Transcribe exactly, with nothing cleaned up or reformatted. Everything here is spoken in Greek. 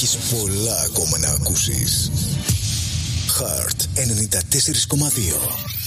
Έχεις πολλά ακόμα να ακούσεις. Heart ενενήντα τέσσερα κόμμα δύο.